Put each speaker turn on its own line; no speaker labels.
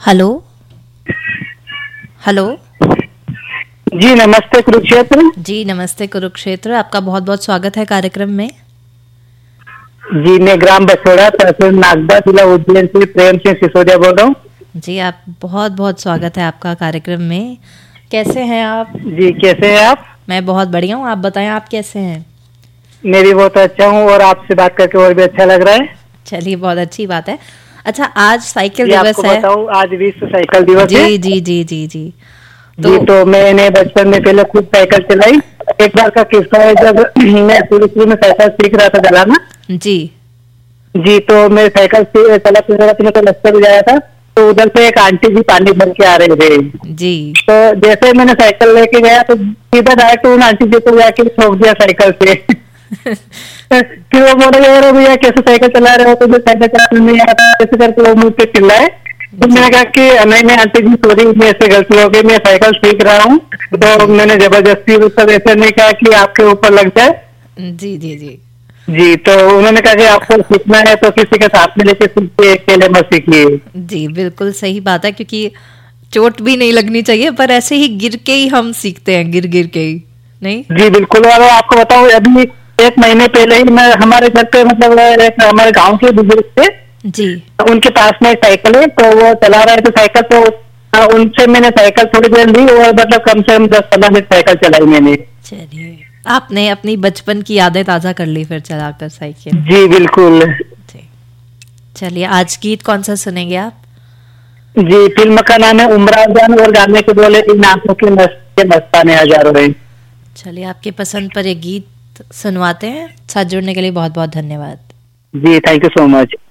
Hello hello.
जी नमस्ते कुरुक्षेत्र।
जी नमस्ते कुरुक्षेत्र, आपका बहुत बहुत स्वागत है कार्यक्रम में।
जी मैं ग्राम बसोड़ा तहसील नागदा जिला उज्जैन से प्रेम सिंह सिसोदिया बोल रहा हूँ।
जी आप बहुत बहुत स्वागत है आपका कार्यक्रम में। कैसे हैं आप?
जी कैसे हैं आप?
मैं बहुत बढ़िया हूँ, आप बताएं आप कैसे हैं?
मैं भी बहुत अच्छा हूँ और आपसे बात करके और भी अच्छा लग रहा है।
चलिए बहुत अच्छी बात है। अच्छा आज साइकिल
जी
दिवस
आपको
है।
बताऊँ आज विश्व साइकिल दिवस है।
जी जी जी जी जी।
जी तो मैंने बचपन में पहले खुद साइकिल चलाई। एक बार का किस्सा है जब मैं शुरू में साइकिल सीख रहा था चलाना।
जी
जी तो मैं साइकिल चलाते चलाते मैं तो रास्ते में जाया था तो उधर से एक आंटी जी पानी भर के आ रहे थे।
जी
तो जैसे मैंने साइकिल लेके गया तो सीधा डायरेक्ट उन आंटी जी को जाके ठोक दिया साइकिल से। फिर वो बोले यार भैया कैसे साइकिल चला रहे हो, तो साइकिल चलाने नहीं आता, कैसे करके वो मुझ पे चिल्लाए। तो मैंने कहा कि नहीं नहीं आंटी जी सॉरी मेरे से गलती हो गई, मैं साइकिल सीख रहा हूँ। तो मैंने जबरदस्ती उसका ऐसा नहीं कहा कि आपके ऊपर लग जाए।
जी जी जी
जी तो उन्होंने कहा कि आपको सीखना है तो किसी के साथ में लेके सीखिए, अकेले मत सीखिए।
जी बिल्कुल सही बात है, क्योंकि चोट भी नहीं लगनी चाहिए, पर ऐसे ही गिर के ही हम सीखते हैं, गिर गिर के ही। नहीं
जी बिल्कुल। और आपको बताऊं अभी एक महीने पहले ही मैं हमारे घर पे मतलब एक हमारे गांव के बुजुर्ग थे,
जी
उनके पास में एक साइकिल है तो वो चला रहे थे साइकिल। तो उनसे मैंने साइकिल थोड़ी देर ली और मतलब कम से कम 10-15 मिनट साइकिल चलाई मैंने।
चलिए आपने अपनी बचपन की यादें ताजा कर ली फिर चलाकर साइकिल।
जी बिल्कुल।
जी चलिए आज गीत कौन सा सुनेंगे आप?
जी फिल्म का नाम है उमराव जान और गाने के बोले इन आंखों के मस्ताने हजारों हैं।
चलिए आपके पसंद पर ये गीत सुनवाते हैं। साथ जुड़ने के लिए बहुत बहुत धन्यवाद।
जी थैंक यू सो मच।